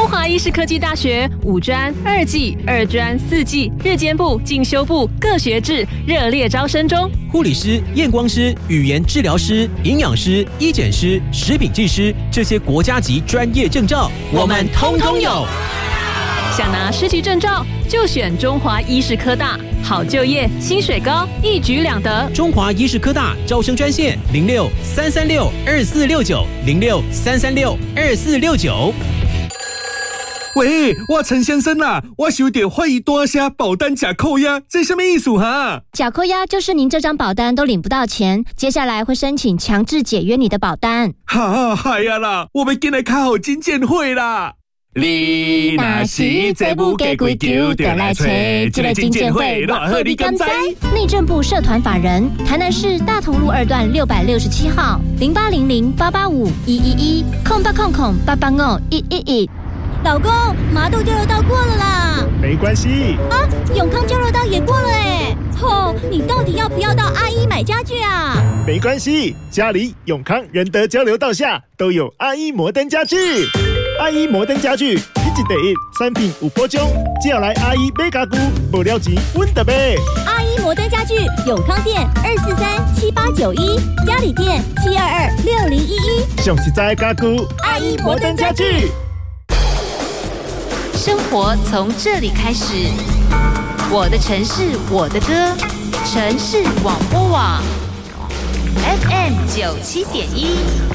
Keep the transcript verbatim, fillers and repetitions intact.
中华医事科技大学五专、二技、二专、四技、日间部、进修部各学制热烈招生中。 护理师、验光师、语言治疗师、营养师、医检师、食品技师，这些国家级专业证照，我们通通有。 想拿师级证照，就选中华医事科大，好就业，薪水高，一举两得。 中华医事科大招生专线零六三三六二四六九零六三三六二四六九。 喂，我陈先生啊，我有点怀疑多下保单假扣押，这什么意思哈？ 假扣押就是您这张保单都领不到钱，接下来会申请强制解约你的保单。 哈，嗨呀啦，我们今来开好金鉴会啦。你若是这不给归咎，就来找这个金鉴会，若好你敢知？ 内政部社团法人，台南市大同路二段六百六十七号，零八零零八八五一一一，空八空空八八五一一一。 老公，麻豆交流道过了啦。 没关系啊，永康交流道也过了哎。吼、哦，你到底要不要到阿一买家具啊？ 没关系，家里永康仁德交流道下都有阿一摩登家具。阿一摩登家具，一季第一，产品有保障，只要来阿一买家具，无了钱阮就买。 阿一摩登家具，永康店二四三七八九一，嘉里店七二二六零一一。 上实在的家具， 阿一摩登家具。 生活从这里开始，我的城市，我的歌，城市广播网 F M 九七点一。